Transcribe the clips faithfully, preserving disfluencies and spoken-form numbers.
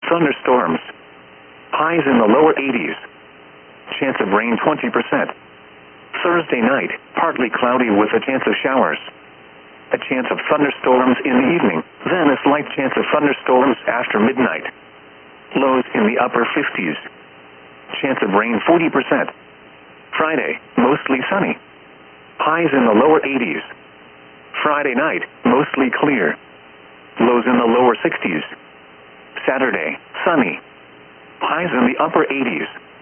Thunderstorms. Highs in the lower eighties. Chance of rain twenty percent. Thursday night, partly cloudy with a chance of showers. A chance of thunderstorms in the evening, then a slight chance of thunderstorms after midnight. Lows in the upper fifties. Chance of rain forty percent. Friday, mostly sunny. Highs in the lower eighties. Friday night, mostly clear. Lows in the lower sixties. Saturday, sunny. Highs in the upper eighties.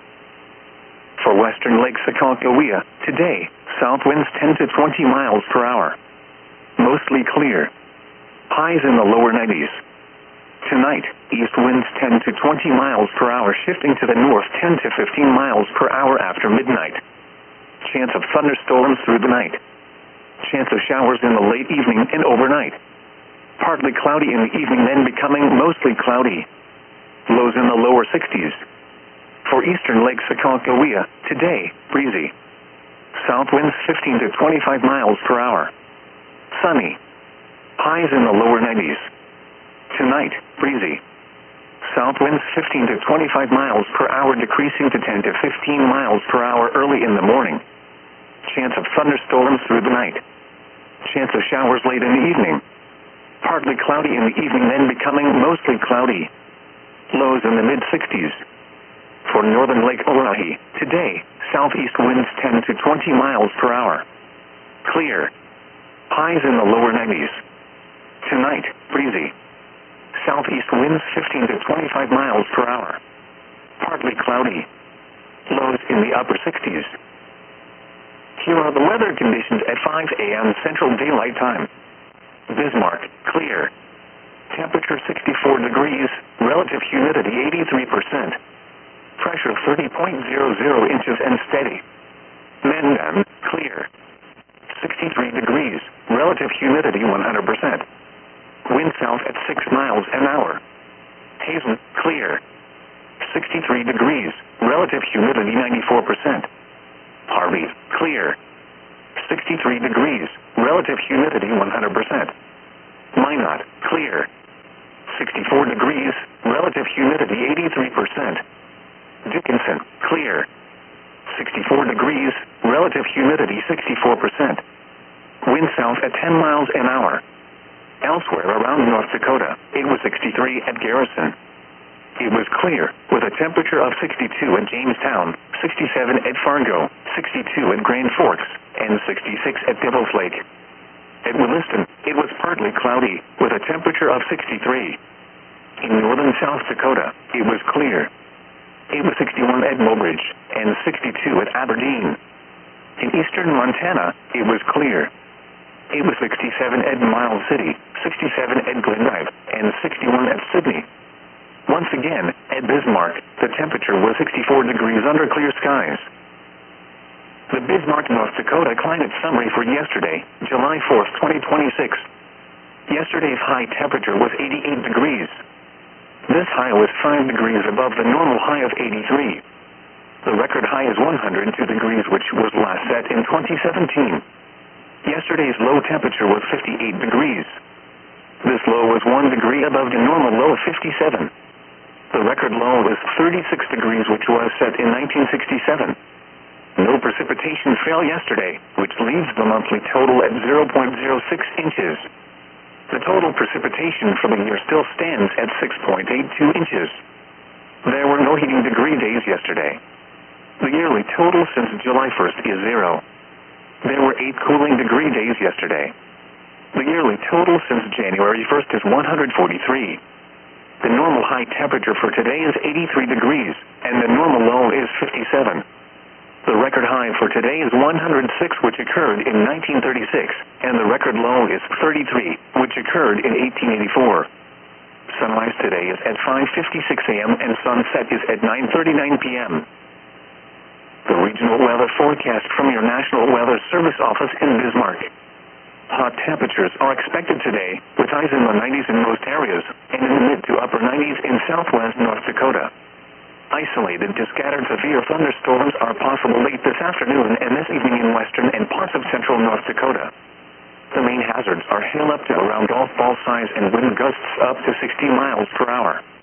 For western Lake Sakakawea, today, south winds ten to twenty miles per hour. Mostly clear. Highs in the lower nineties. Tonight, east winds ten to twenty miles per hour shifting to the north ten to fifteen miles per hour after midnight. Chance of thunderstorms through the night. Chance of showers in the late evening and overnight. Partly cloudy in the evening, then becoming mostly cloudy. Lows in the lower sixties. For eastern Lake Sakakawea, today, breezy. South winds fifteen to twenty-five miles per hour. Sunny. Highs in the lower nineties. Tonight, breezy. South winds fifteen to twenty-five miles per hour decreasing to ten to fifteen miles per hour early in the morning. Chance of thunderstorms through the night. Chance of showers late in the evening. Partly cloudy in the evening, then becoming mostly cloudy. Lows in the mid-sixties. For northern Lake Oahe, today, southeast winds ten to twenty miles per hour. Clear. Highs in the lower nineties. Tonight, breezy. Southeast winds fifteen to twenty-five miles per hour. Partly cloudy. Lows in the upper sixties. Here are the weather conditions at five A M Central Daylight Time. Bismarck, clear. Temperature sixty-four degrees, relative humidity eighty-three percent. Pressure thirty point zero zero inches and steady. Mandan, clear. sixty-three degrees, relative humidity one hundred percent. Wind south at six miles an hour. Hazen, clear. sixty-three degrees, relative humidity ninety-four percent. Harvey, clear. sixty-three degrees, relative humidity one hundred percent. Minot, clear. sixty-four degrees, relative humidity eighty-three percent. Dickinson, clear. sixty-four degrees, relative humidity sixty-four percent. Wind south at ten miles an hour. Elsewhere around North Dakota, it was sixty-three at Garrison. It was clear, with a temperature of sixty-two at Jamestown, sixty-seven at Fargo, sixty-two at Grand Forks, and sixty-six at Devil's Lake. At Williston, it was partly cloudy, with a temperature of sixty-three. In northern South Dakota, it was clear. It was sixty-one at Mobridge, and sixty-two at Aberdeen. In eastern Montana, it was clear. It was sixty-seven at Miles City, sixty-seven at Glendive, and sixty-one at Sydney. Once again, at Bismarck, the temperature was sixty-four degrees under clear skies. The Bismarck, North Dakota climate summary for yesterday, July fourth, twenty twenty-six. Yesterday's high temperature was eighty-eight degrees. This high was five degrees above the normal high of eighty-three. The record high is one hundred two degrees, which was last set in twenty seventeen. Yesterday's low temperature was fifty-eight degrees. This low was one degree above the normal low of fifty-seven. The record low was thirty-six degrees, which was set in nineteen sixty-seven. No precipitation fell yesterday, which leaves the monthly total at zero point zero six inches. The total precipitation for the year still stands at six point eight two inches. There were no heating degree days yesterday. The yearly total since July first is zero. There were eight cooling degree days yesterday. The yearly total since January first is one hundred forty-three. The normal high temperature for today is eighty-three degrees, and the normal low is fifty-seven. The record high for today is one hundred six, which occurred in nineteen thirty-six, and the record low is thirty-three, which occurred in eighteen eighty-four. Sunrise today is at five fifty-six A M and sunset is at nine thirty-nine P M The regional weather forecast from your National Weather Service office in Bismarck. Hot temperatures are expected today, with highs in the nineties in most areas, and in the mid to upper nineties in southwest North Dakota. Isolated to scattered severe thunderstorms are possible late this afternoon and this evening in western and parts of central North Dakota. The main hazards are hail up to around golf ball size and wind gusts up to sixty miles per hour.